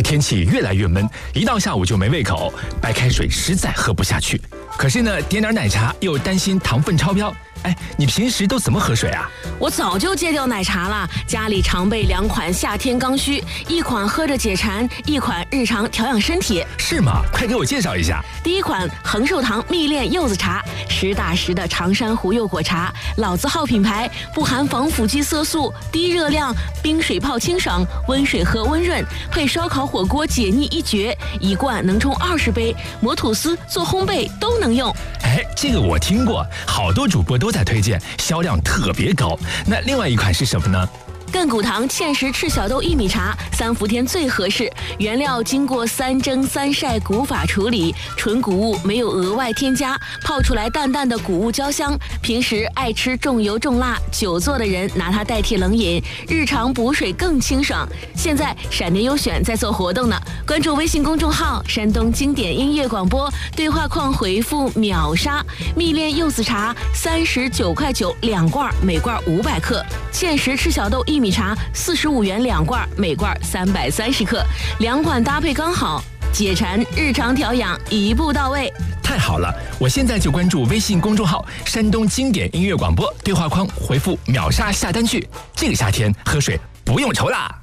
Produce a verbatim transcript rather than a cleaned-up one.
这天气越来越闷，一到下午就没胃口，白开水实在喝不下去。可是呢，点点奶茶又担心糖分超标。哎，你平时都怎么喝水啊？ 我早就戒掉奶茶了，家里常备两款夏天刚需，一款喝着解馋，一款日常调养身体。 是吗？快给我介绍一下。 第一款恒寿堂蜜炼柚子茶，实打实的长山湖柚果茶，老字号品牌，不含防腐剂色素，低热量，冰水泡清爽，温水喝温润，配烧烤火锅解腻一绝，一罐能冲二十杯，磨吐司做烘焙都能用。 哎，这个我听过，好多主播都在推荐，销量特别高。那另外一款是什么呢？ 亘古堂芡实赤小豆薏米茶，三伏天最合适。原料经过三蒸三晒古法处理，纯谷物没有额外添加，泡出来淡淡的谷物焦香。平时爱吃重油重辣、久坐的人拿它代替冷饮，日常补水更清爽。现在闪电优选在做活动呢，关注微信公众号“山东经典音乐广播”，对话框回复“秒杀”，蜜炼柚子茶三十九块九两罐，每罐五百克；芡实赤小豆薏米茶四十五元两罐，每罐三百三十克，两款搭配刚好，解馋日常调养一步到位。 太好了，我现在就关注微信公众号“山东经典音乐广播”，对话框回复“秒杀”下单去。这个夏天喝水不用愁啦。